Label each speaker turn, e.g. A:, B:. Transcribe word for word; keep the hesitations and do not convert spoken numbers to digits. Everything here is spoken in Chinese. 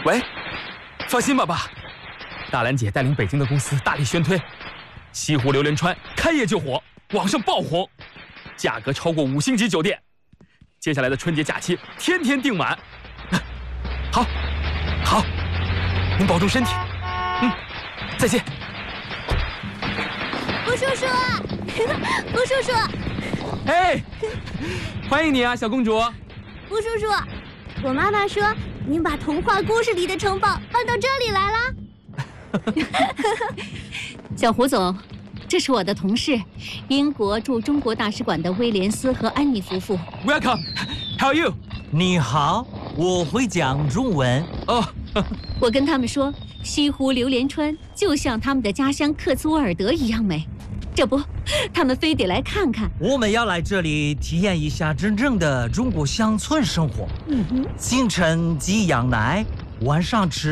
A: 喂，放心吧，爸。大兰姐带领北京的公司大力宣推，西湖榴莲川开业就火，网上爆红，价格超过五星级酒店。接下来的春节假期，天天订满。好，好，您保重身体。嗯，再见。
B: 吴叔叔，吴叔叔，
A: 哎，欢迎你啊，小公主。
B: 吴叔叔，我妈妈说您把童话故事里的城堡搬到这里来了。
C: 小胡总，这是我的同事，英国驻中国大使馆的威廉斯和安妮夫妇。
A: Welcome, how are you？
D: 你好，我会讲中文。
A: 哦，
C: 我跟他们说，西湖榴莲川就像他们的家乡克兹沃尔德一样美，这不，他们非得来看看。
D: 我们要来这里体验一下真正的中国乡村生活。
C: 嗯哼，
D: 清晨挤羊奶，晚上吃